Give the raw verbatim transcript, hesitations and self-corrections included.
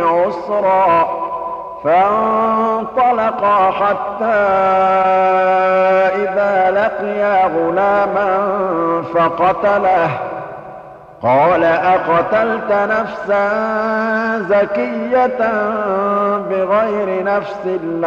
عسرا فانطلقا حتى إذا لقيا غلاما فقتله قال أقتلت نفسا زكية بغير نفس